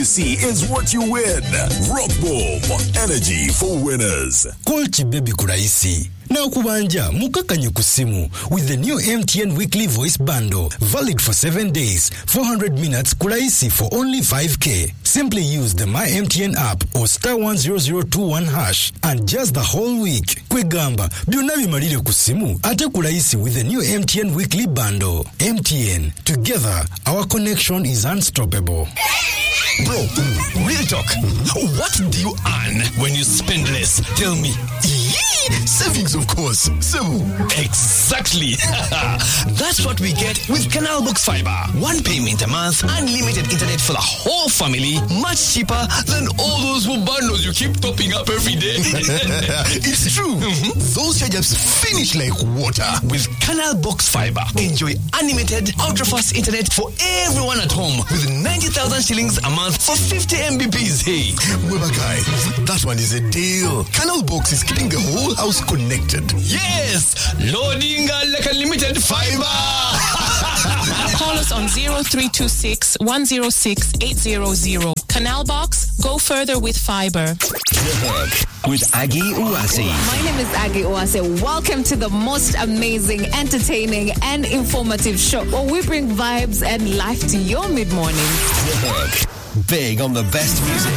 See is what you win. Rock Boom, energy for winners. Call Chibebi Kuraisi. Now kubanja mukakanye kusimu with the new MTN weekly voice bundle, valid for 7 days, 400 minutes kuraisi for only 5k. Simply use the My MTN app or *10021# and just the whole week. Kwegamba bionavi malile kusimu ate kuraisi with the new MTN weekly bundle. MTN, together our connection is unstoppable. Bro, real talk. What do you earn when you spend less? Tell me. Savings, of course. So, exactly. That's what we get with Canal Box Fiber. One payment a month, unlimited internet for the whole family, much cheaper than all those bundles you keep topping up every day. It's true. Those charges finish like water. With Canal Box Fiber, enjoy unlimited, ultra-fast internet for everyone at home with 90,000 shillings a month for 50 Mbps. Hey, Webakai, that one is a deal. Canal Box is keeping the whole house connected. Yes, loading like unlimited fiber. Call us on 0326 106 800. Canal Box, go further with fiber. With Aggie Uwasi. My name is Aggie Uwasi. Welcome to the most amazing, entertaining, and informative show where we bring vibes and life to your mid-morning. Big on the best music.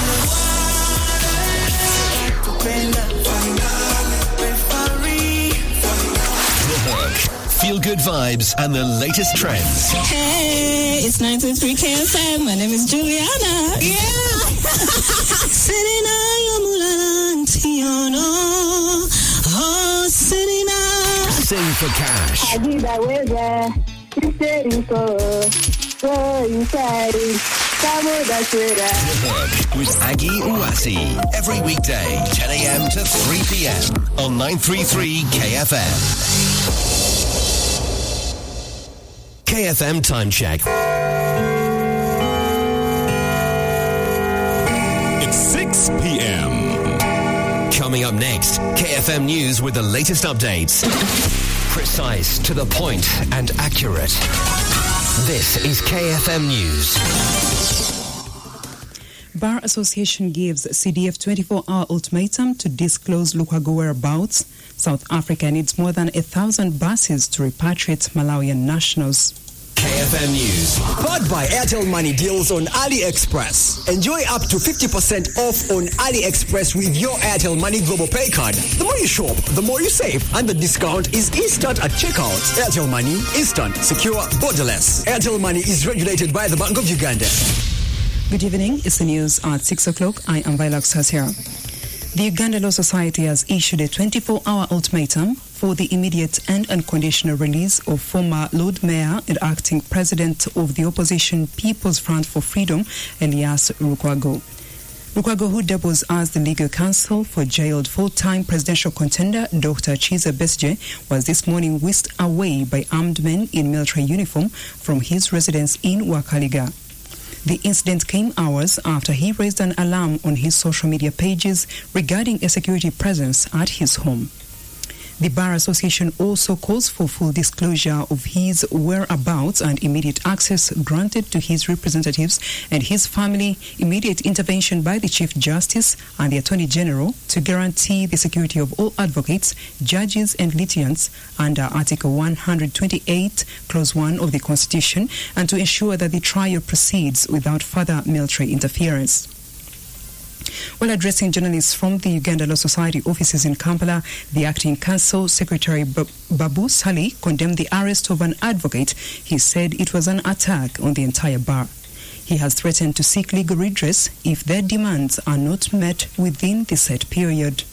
Feel good vibes and the latest trends. Hey, it's 93 KFM. My name is Juliana. Yeah. Sing for cash. With Aggie Uwasi. Every weekday, 10 a.m. to 3 p.m. on 933 KFM. KFM time check. It's 6 p.m. Coming up next, KFM News with the latest updates. Precise, to the point, and accurate. This is KFM News. Bar Association gives CDF 24-hour ultimatum to disclose Lukwago whereabouts. South Africa needs more than 1,000 buses to repatriate Malawian nationals. KFM News. Powered by Airtel Money deals on AliExpress. Enjoy up to 50% off on AliExpress with your Airtel Money Global Pay card. The more you shop, the more you save. And the discount is instant at checkout. Airtel Money, instant, secure, borderless. Airtel Money is regulated by the Bank of Uganda. Good evening. It's the news at 6 o'clock. I am Vilax Hasia. The Uganda Law Society has issued a 24-hour ultimatum for the immediate and unconditional release of former Lord Mayor and acting president of the opposition People's Front for Freedom, Elias Lukwago. Lukwago, who doubles as the legal counsel for jailed full-time presidential contender Dr. Chiza Besigye, was this morning whisked away by armed men in military uniform from his residence in Wakaliga. The incident came hours after he raised an alarm on his social media pages regarding a security presence at his home. The Bar Association also calls for full disclosure of his whereabouts and immediate access granted to his representatives and his family, immediate intervention by the Chief Justice and the Attorney General to guarantee the security of all advocates, judges and litigants under Article 128, Clause 1 of the Constitution, and to ensure that the trial proceeds without further military interference. While addressing journalists from the Uganda Law Society offices in Kampala, the acting counsel, Secretary Babu Sali, condemned the arrest of an advocate. He said it was an attack on the entire bar. He has threatened to seek legal redress if their demands are not met within the set period.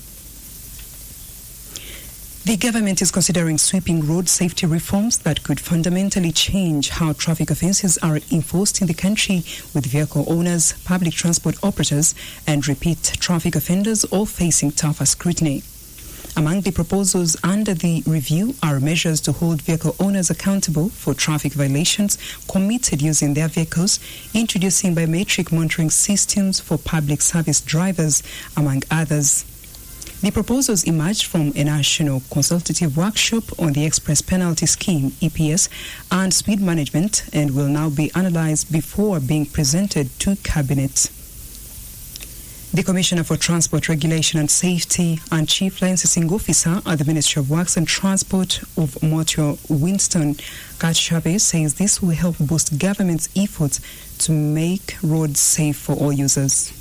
The government is considering sweeping road safety reforms that could fundamentally change how traffic offences are enforced in the country, with vehicle owners, public transport operators and repeat traffic offenders all facing tougher scrutiny. Among the proposals under the review are measures to hold vehicle owners accountable for traffic violations committed using their vehicles, introducing biometric monitoring systems for public service drivers, among others. The proposals emerged from a national consultative workshop on the Express Penalty Scheme, EPS, and speed management, and will now be analysed before being presented to Cabinet. The Commissioner for Transport Regulation and Safety and Chief Licensing Officer at the Ministry of Works and Transport of Montreal, Winston Katshabe, says this will help boost government's efforts to make roads safe for all users.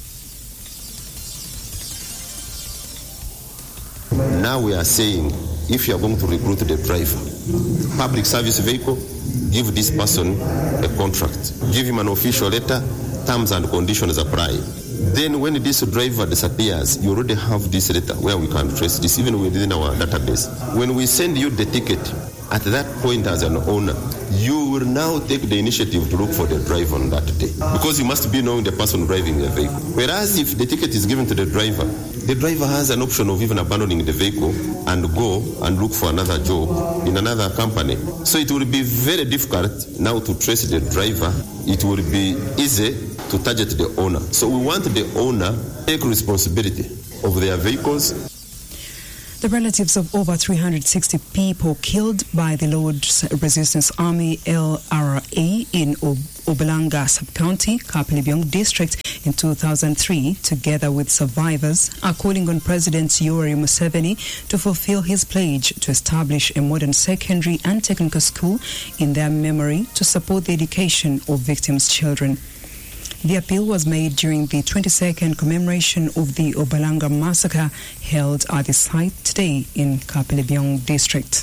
Now we are saying, if you are going to recruit the driver, public service vehicle, give this person a contract. Give him an official letter, terms and conditions apply. Then when this driver disappears, you already have this letter where we can trace this, even within our database. When we send you the ticket, at that point as an owner, you will now take the initiative to look for the driver on that day, because you must be knowing the person driving the vehicle. Whereas if the ticket is given to the driver has an option of even abandoning the vehicle and go and look for another job in another company. So it will be very difficult now to trace the driver. It will be easy to target the owner. So we want the owner to take responsibility of their vehicles. The relatives of over 360 people killed by the Lord's Resistance Army LRA in Obalanga Sub-County, Kapelebyong District in 2003, together with survivors, are calling on President Yoweri Museveni to fulfill his pledge to establish a modern secondary and technical school in their memory to support the education of victims' children. The appeal was made during the 22nd commemoration of the Obalanga massacre held at the site today in Kapelebyong District.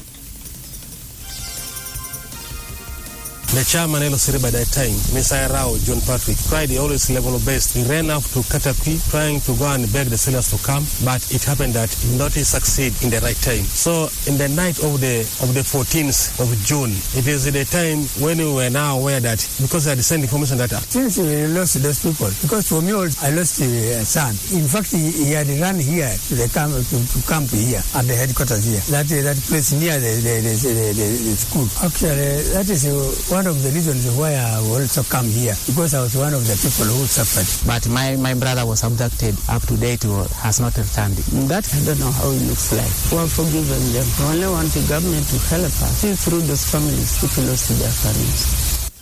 The chairman, Elo Siri, by that time, Messiah Rao, John Patrick, tried the always level best. He ran up to Katapi, trying to go and beg the sailors to come, but it happened that he did not succeed in the right time. So, in the night of the 14th of June, it is the time when we were now aware that, because I had sent information that... Since we lost those people, because for me, I lost a son. In fact, he had run here to the camp, to camp here, at the headquarters here. That place near the school. Actually, that is one of the reasons why I also come here, because I was one of the people who suffered. But my brother was abducted. Up to date, has not returned. That I don't know how it looks like. We have forgiven them. We only want the government to help us see through those families who lost their parents.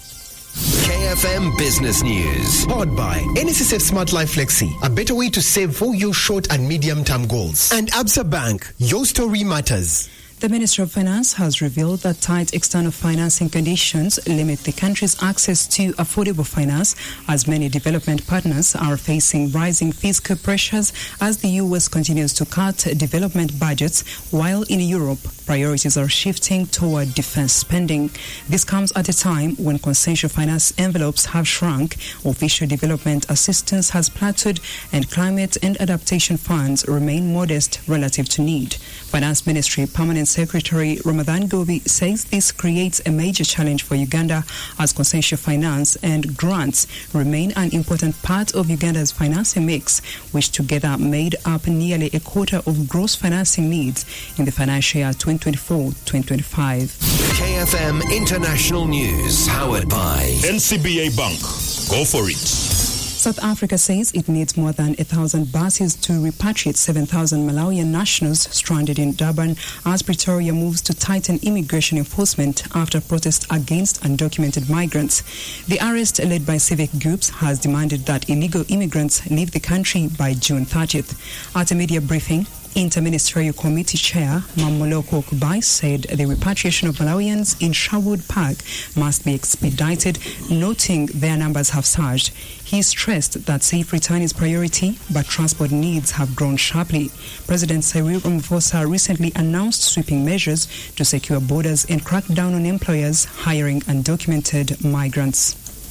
KFM Business News. Powered by NSSF Smart Life Flexi, a better way to save for your short and medium-term goals. And Absa Bank, your story matters. The Ministry of Finance has revealed that tight external financing conditions limit the country's access to affordable finance, as many development partners are facing rising fiscal pressures as the U.S. continues to cut development budgets, while in Europe, priorities are shifting toward defense spending. This comes at a time when consensual finance envelopes have shrunk, official development assistance has plateaued, and climate and adaptation funds remain modest relative to need. Finance Ministry Permanent Secretary Ramadhan Gobi says this creates a major challenge for Uganda, as consensual finance and grants remain an important part of Uganda's financing mix, which together made up nearly a quarter of gross financing needs in the financial year 2024-2025. KFM International News, powered by NCBA Bank. Go for it. South Africa says it needs more than 1,000 buses to repatriate 7,000 Malawian nationals stranded in Durban as Pretoria moves to tighten immigration enforcement after protests against undocumented migrants. The arrest, led by civic groups, has demanded that illegal immigrants leave the country by June 30th. At a media briefing, Interministerial Committee Chair Mamoloko Kubai said the repatriation of Malawians in Sherwood Park must be expedited, noting their numbers have surged. He stressed that safe return is priority, but transport needs have grown sharply. President Cyril Ramaphosa recently announced sweeping measures to secure borders and crack down on employers hiring undocumented migrants.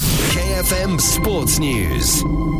KFM Sports News.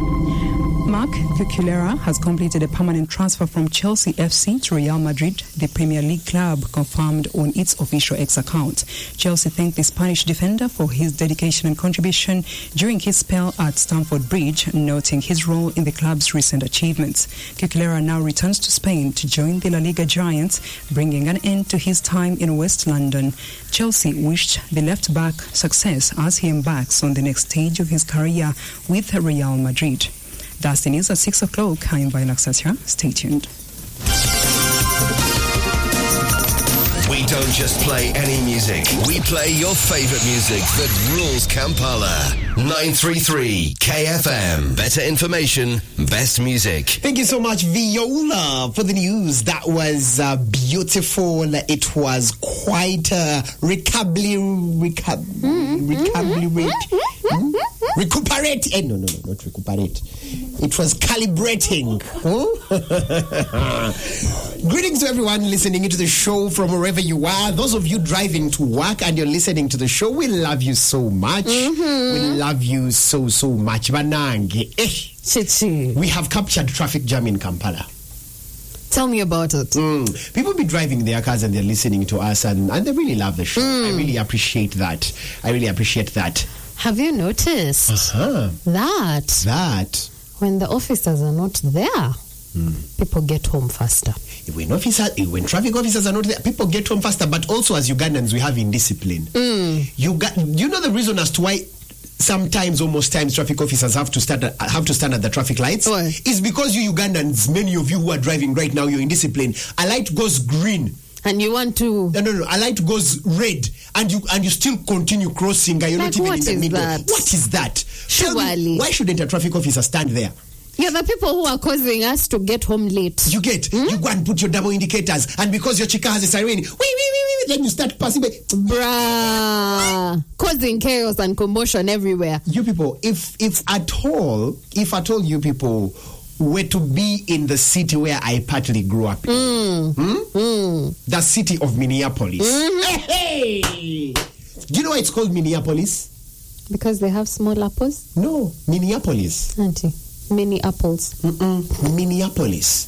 Marc Cucurella has completed a permanent transfer from Chelsea FC to Real Madrid, the Premier League club confirmed on its official X account. Chelsea thanked the Spanish defender for his dedication and contribution during his spell at Stamford Bridge, noting his role in the club's recent achievements. Cucurella now returns to Spain to join the La Liga giants, bringing an end to his time in West London. Chelsea wished the left-back success as he embarks on the next stage of his career with Real Madrid. That's the news at 6 o'clock. I'm Viola Xasia. Stay tuned. don't just play any music. We play your favorite music that rules Kampala. 933 KFM. Better information, best music. Thank you so much, Viola, for the news. That was beautiful. It was quite recuperate. No, not recuperate. It was calibrating. Greetings to everyone listening into the show from wherever you are. Those of you driving to work and you're listening to the show, we love you so much. We love you so much. We have captured traffic jam in Kampala. Tell me about it. People be driving their cars and they're listening to us and they really love the show. I really appreciate that. Have you noticed that when the officers are not there, people get home faster? When traffic officers are not there, people get home faster. But also, as Ugandans, we have indiscipline. You know the reason as to why sometimes, almost times, traffic officers have to stand at the traffic lights? Is because you Ugandans, many of you who are driving right now, you're indisciplined. A light goes green. And you want to... No. A light goes red, and you still continue crossing. You're not even in the middle. What is that? Surely. Why shouldn't a traffic officer stand there? You're the people who are causing us to get home late. You go and put your double indicators, and because your chica has a siren, then you start passing by. Bruh. Causing chaos and commotion everywhere. You people, if at all you people were to be in the city where I partly grew up the city of Minneapolis. Hey! Do you know why it's called Minneapolis? Because they have small apples? No, Minneapolis. Auntie, mini apples. Minneapolis.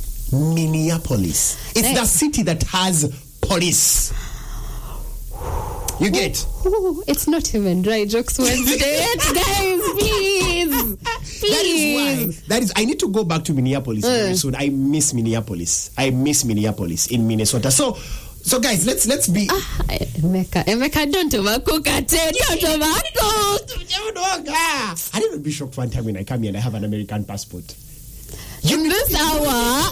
It's the city that has police. You get? It's not even dry jokes Wednesday. Guys, please. That is I need to go back to Minneapolis very soon. I miss Minneapolis in Minnesota. So guys, let's be Emeka, don't overcook it. Don't overcook. I didn't be shocked one time when I come here and I have an American passport. In this hour,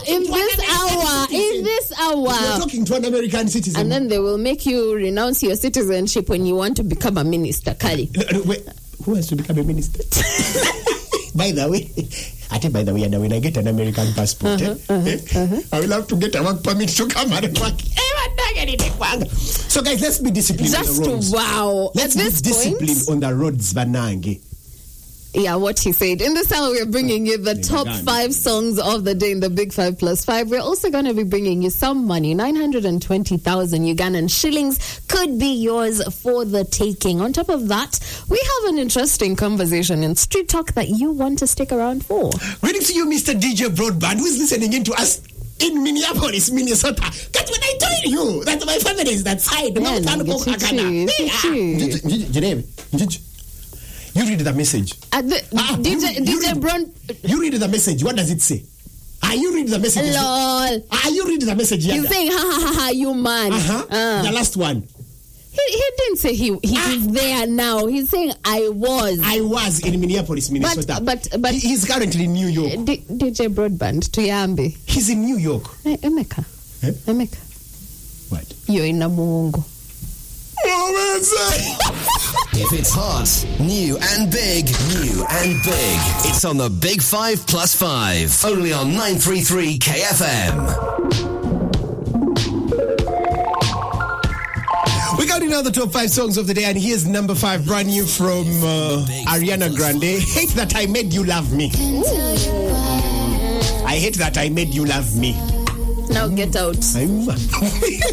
you're talking to an American citizen, and then they will make you renounce your citizenship when you want to become a minister. Kali, wait, who has to become a minister? By the way, when I get an American passport, I will have to get a work permit to come and work. So guys, let's be disciplined on the roads. Let's be disciplined on the roads, Banange. Yeah, what he said. In this hour, we're bringing you the top 5 songs of the day in the Big 5+5. We're also going to be bringing you some money. 920,000 Ugandan shillings could be yours for the taking. On top of that, we have an interesting conversation in Street Talk that you want to stick around for. Greetings to you, Mr. DJ Broadband, who is listening in to us in Minneapolis, Minnesota. That's what I told you. That my family is that side. You read the message. DJ Brown. You read the message. What does it say? You read the message. Lol. You read the message. He's saying, ha, you man. The last one. He didn't say he is there now. He's saying I was in Minneapolis, Minnesota. But he's currently in New York. DJ Broadband to Yambi. He's in New York. Emeka. What? You're in Namungo. If it's hot, new and big, it's on the Big 5+5. Only on 933 KFM. We got another top 5 songs of the day, and here's number 5, brand new from Ariana Grande. Hate That I Made You Love Me. I hate that I made you love me. Now get out.